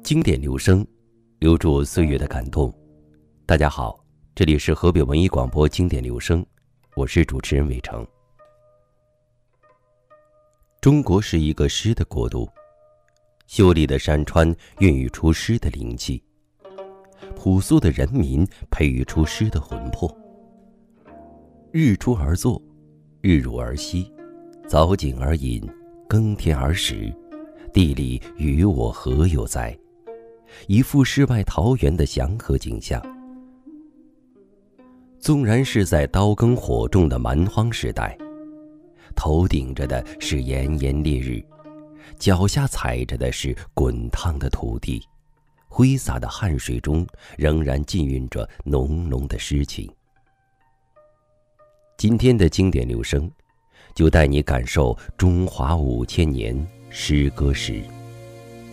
经典留声，留住岁月的感动。大家好，这里是河北文艺广播经典留声，我是主持人伟成。中国是一个诗的国度，秀丽的山川孕育出诗的灵气，朴素的人民培育出诗的魂魄。日出而作，日入而息，早景而饮，耕田而食，地里与我何有哉？一幅世外桃源的祥和景象。纵然是在刀耕火种的蛮荒时代，头顶着的是炎炎烈日，脚下踩着的是滚烫的土地，挥洒的汗水中仍然浸蕴着浓浓的诗情。今天的经典留声，就带你感受中华5000年诗歌史。